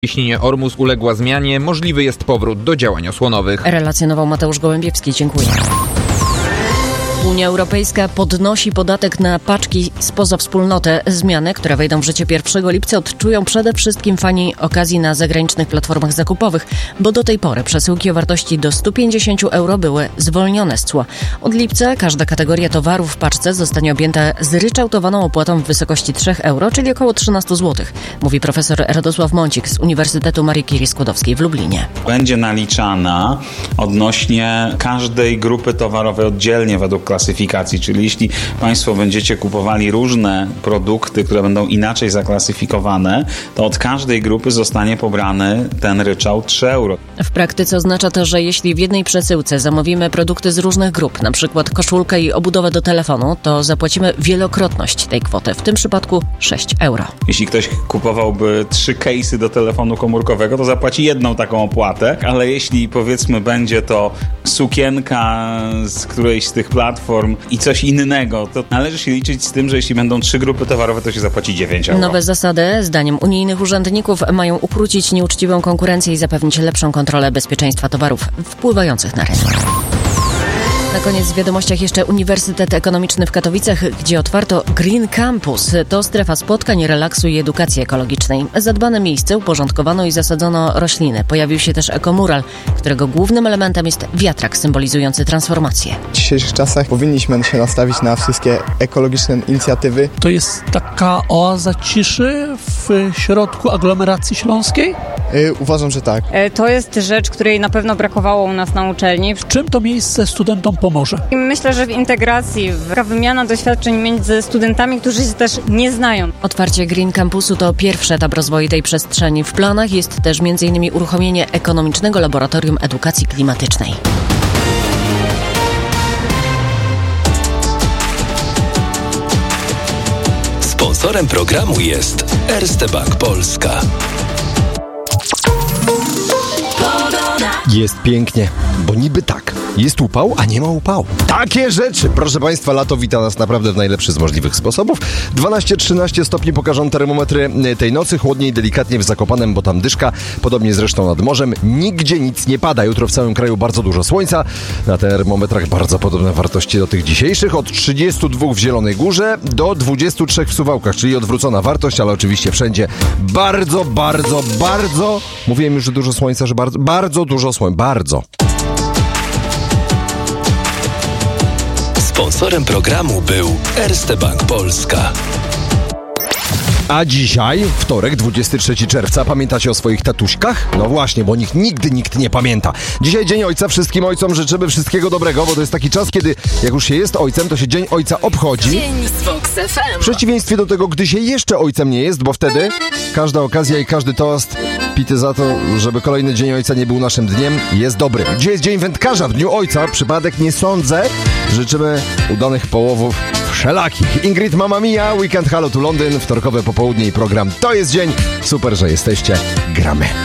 Cieśninie Ormus uległa zmianie, możliwy jest powrót do działań osłonowych. Relacjonował Mateusz Gołębiewski. Dziękuję. Unia Europejska podnosi podatek na paczki spoza wspólnoty. Zmiany, które wejdą w życie 1 lipca, odczują przede wszystkim fani okazji na zagranicznych platformach zakupowych, bo do tej pory przesyłki o wartości do 150 euro były zwolnione z cła. Od lipca każda kategoria towarów w paczce zostanie objęta zryczałtowaną opłatą w wysokości 3 euro, czyli około 13 zł, mówi profesor Radosław Mącik z Uniwersytetu Marii Curie Skłodowskiej w Lublinie. Będzie naliczana odnośnie każdej grupy towarowej oddzielnie według klasyfikacji, czyli jeśli Państwo będziecie kupowali różne produkty, które będą inaczej zaklasyfikowane, to od każdej grupy zostanie pobrany ten ryczałt 3 euro. W praktyce oznacza to, że jeśli w jednej przesyłce zamówimy produkty z różnych grup, na przykład koszulkę i obudowę do telefonu, to zapłacimy wielokrotność tej kwoty, w tym przypadku 6 euro. Jeśli ktoś kupowałby 3 case'y do telefonu komórkowego, to zapłaci jedną taką opłatę, ale jeśli powiedzmy będzie to sukienka z którejś z tych platform i coś innego, to należy się liczyć z tym, że jeśli będą 3 grupy towarowe, to się zapłaci 9 euro. Nowe zasady, zdaniem unijnych urzędników, mają ukrócić nieuczciwą konkurencję i zapewnić lepszą kontrolę bezpieczeństwa towarów wpływających na rynek. Na koniec w wiadomościach jeszcze Uniwersytet Ekonomiczny w Katowicach, gdzie otwarto Green Campus. To strefa spotkań, relaksu i edukacji ekologicznej. Zadbane miejsce, uporządkowano i zasadzono rośliny. Pojawił się też ekomural, którego głównym elementem jest wiatrak symbolizujący transformację. W dzisiejszych czasach powinniśmy się nastawić na wszystkie ekologiczne inicjatywy. To jest taka oaza ciszy w środku aglomeracji śląskiej? Uważam, że tak. To jest rzecz, której na pewno brakowało u nas na uczelni. W czym to miejsce studentom pomoże? I myślę, że w integracji, taka wymiana doświadczeń między studentami, którzy się też nie znają. Otwarcie Green Campusu to pierwszy etap rozwoju tej przestrzeni. W planach jest też m.in. uruchomienie ekonomicznego laboratorium edukacji klimatycznej. Sponsorem programu jest Erste Bank Polska. Jest pięknie, bo niby tak. Jest upał, a nie ma upału. Takie rzeczy! Proszę Państwa, lato wita nas naprawdę w najlepszy z możliwych sposobów. 12-13 stopni pokażą termometry tej nocy. Chłodniej delikatnie w Zakopanem, bo tam dyszka. Podobnie zresztą nad morzem. Nigdzie nic nie pada. Jutro w całym kraju bardzo dużo słońca. Na termometrach bardzo podobne wartości do tych dzisiejszych. Od 32 w Zielonej Górze do 23 w Suwałkach, czyli odwrócona wartość, ale oczywiście wszędzie bardzo... Mówiłem już, że dużo słońca, że bardzo dużo słońca. Bardzo. Sponsorem programu był Erste Bank Polska. A dzisiaj, wtorek, 23 czerwca, pamiętacie o swoich tatuśkach? No właśnie, bo o nich nigdy nikt nie pamięta. Dzisiaj Dzień Ojca, wszystkim ojcom życzymy wszystkiego dobrego, bo to jest taki czas, kiedy jak już się jest ojcem, to się Dzień Ojca obchodzi. Dzień z Vox FM. W przeciwieństwie do tego, gdy się jeszcze ojcem nie jest, bo wtedy każda okazja i każdy toast pity za to, żeby kolejny Dzień Ojca nie był naszym dniem, jest dobry. Dzisiaj jest Dzień Wędkarza, w Dniu Ojca, przypadek nie sądzę. Życzymy udanych połowów wszelakich. Ingrid Mamma Mia, Weekend Halo to Londyn, wtorkowe popołudnie i program To jest dzień. Super, że jesteście. Gramy.